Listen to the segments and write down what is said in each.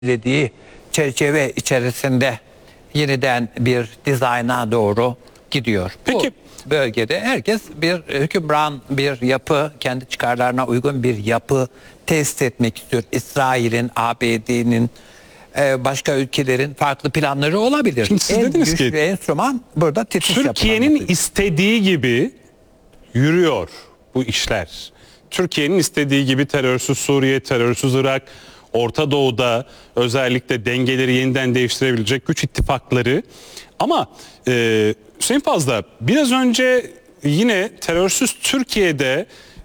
belirlediği çerçeve içerisinde yeniden bir dizayna doğru gidiyor. Peki. Bu bölgede herkes bir hükümran bir yapı, kendi çıkarlarına uygun bir yapı tesis etmek istiyor. İsrail'in, ABD'nin, başka ülkelerin farklı planları olabilir. Şimdi siz En dediniz güçlü ki, enstrüman burada titiz Türkiye'nin yapılanması. istediği gibi yürüyor bu işler. Türkiye'nin istediği gibi terörsüz Suriye, terörsüz Irak, Orta Doğu'da özellikle dengeleri yeniden değiştirebilecek güç ittifakları. Ama Hüseyin Fazla, biraz önce yine terörsüz Türkiye'de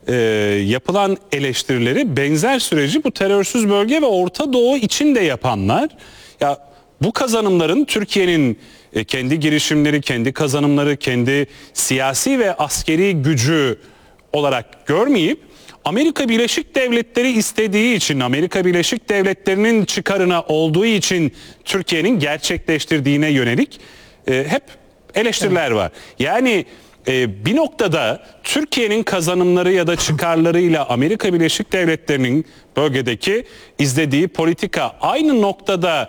yapılan eleştirileri, benzer süreci bu terörsüz bölge ve Orta Doğu için de yapanlar, ya bu kazanımların Türkiye'nin kendi girişimleri, kendi kazanımları, kendi siyasi ve askeri gücü olarak görmeyip Amerika Birleşik Devletleri istediği için, Amerika Birleşik Devletleri'nin çıkarına olduğu için Türkiye'nin gerçekleştirdiğine yönelik hep eleştiriler var. Yani bir noktada Türkiye'nin kazanımları ya da çıkarlarıyla Amerika Birleşik Devletleri'nin bölgedeki izlediği politika aynı noktada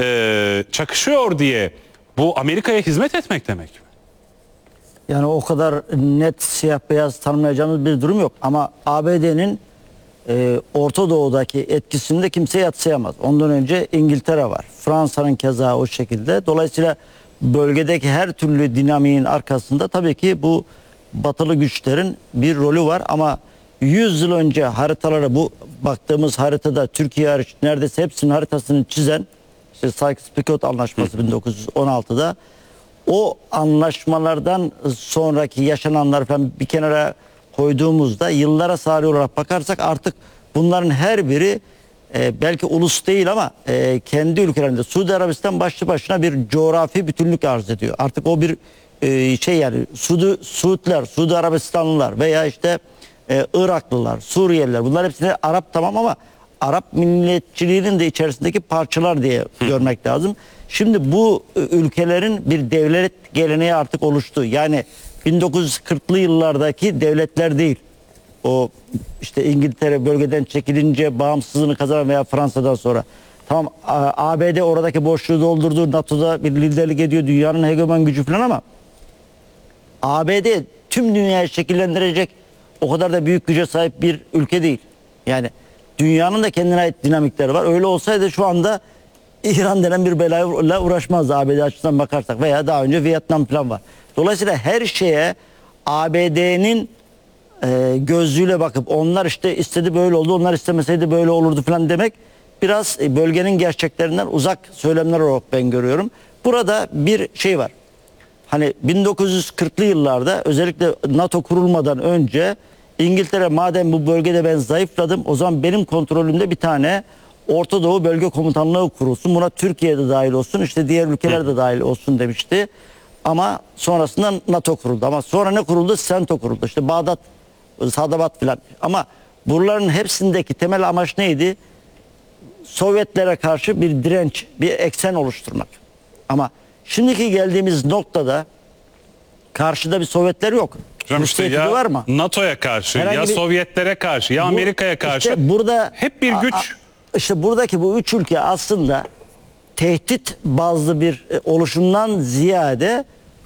çakışıyor diye bu Amerika'ya hizmet etmek demek mi? Yani o kadar net siyah beyaz tanımlayacağımız bir durum yok. Ama ABD'nin Orta Doğu'daki etkisini de kimse yadsıyamaz. Ondan önce İngiltere var. Fransa'nın keza o şekilde. Dolayısıyla bölgedeki her türlü dinamiğin arkasında tabii ki bu batılı güçlerin bir rolü var. Ama 100 yıl önce haritalara, bu baktığımız haritada Türkiye hariç neredeyse hepsinin haritasını çizen işte Sykes-Picot Anlaşması 1916'da, o anlaşmalardan sonraki yaşananlar falan bir kenara koyduğumuzda yıllara sari olarak bakarsak artık bunların her biri belki ulus değil ama kendi ülkelerinde Suudi Arabistan başlı başına bir coğrafi bütünlük arz ediyor. Artık o bir yani Suudlar, Suudi Arabistanlılar veya işte Iraklılar, Suriyeliler, bunlar hepsine Arap, tamam, ama Arap milliyetçiliğinin de içerisindeki parçalar diye görmek lazım. Şimdi bu ülkelerin bir devlet geleneği artık oluştu. Yani 1940'lı yıllardaki devletler değil. O işte İngiltere bölgeden çekilince bağımsızlığını kazanan veya Fransa'dan sonra. Tamam, ABD oradaki boşluğu doldurdu. NATO'da bir liderlik ediyor. Dünyanın hegemon gücü falan, ama ABD tüm dünyayı şekillendirecek o kadar da büyük güce sahip bir ülke değil. Yani dünyanın da kendine ait dinamikleri var. Öyle olsaydı şu anda İran denen bir belayla uğraşmazdı ABD açısından bakarsak, veya daha önce Vietnam falan var. Dolayısıyla her şeye ABD'nin gözlüğüyle bakıp onlar işte istedi böyle oldu, onlar istemeseydi böyle olurdu falan demek biraz bölgenin gerçeklerinden uzak söylemler olarak ben görüyorum. Burada bir şey var. Hani 1940'lı yıllarda özellikle NATO kurulmadan önce İngiltere, madem bu bölgede ben zayıfladım, o zaman benim kontrolümde bir tane Orta Doğu Bölge Komutanlığı kurulsun. Buna Türkiye de dahil olsun, işte diğer ülkeler de dahil olsun demişti. Ama sonrasında NATO kuruldu. Ama sonra ne kuruldu? CENTO kuruldu. İşte Bağdat, Sadabat filan. Ama buraların hepsindeki temel amaç neydi? Sovyetlere karşı bir direnç, bir eksen oluşturmak. Ama şimdiki geldiğimiz noktada karşıda bir Sovyetler yok. İşte ya var mı? NATO'ya karşı, Herhangi ya bir, Sovyetlere karşı, ya Amerika'ya karşı, işte burada hep bir güç. İşte buradaki bu üç ülke aslında tehdit bazlı bir oluşumdan ziyade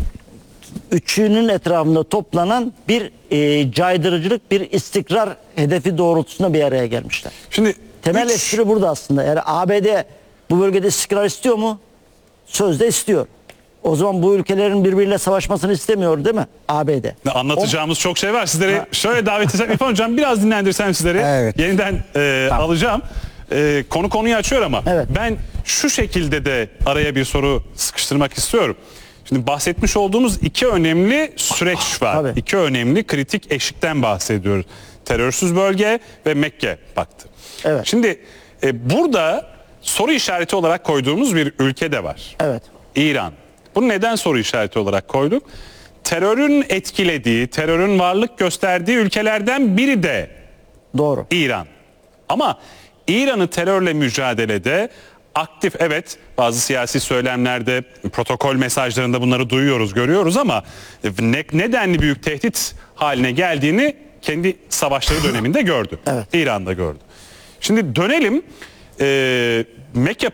üçünün etrafında toplanan bir caydırıcılık, bir istikrar hedefi doğrultusunda bir araya gelmişler. Şimdi temel espri burada aslında. Yani ABD bu bölgede istikrar istiyor mu? Sözde istiyor. O zaman bu ülkelerin birbiriyle savaşmasını istemiyor değil mi ABD? Anlatacağımız çok şey var. Sizleri şöyle davet etsem, İrfan Hocam biraz dinlendirsem sizleri. Evet. Yeniden alacağım. Konuyu açıyor ama evet, ben şu şekilde de araya bir soru sıkıştırmak istiyorum. Şimdi bahsetmiş olduğumuz iki önemli süreç var. Tabii. İki önemli kritik eşikten bahsediyoruz. Terörsüz bölge ve Mekke Paktı. Evet. Şimdi burada soru işareti olarak koyduğumuz bir ülke de var. Evet. İran. Bunu neden soru işareti olarak koyduk? Terörün etkilediği, terörün varlık gösterdiği ülkelerden biri de doğru. İran. Ama İran'ı terörle mücadelede aktif, evet, bazı siyasi söylemlerde, protokol mesajlarında bunları duyuyoruz, görüyoruz, ama nedenli büyük tehdit haline geldiğini kendi savaşları döneminde gördü. Evet. İran'da gördü. Şimdi dönelim Mekke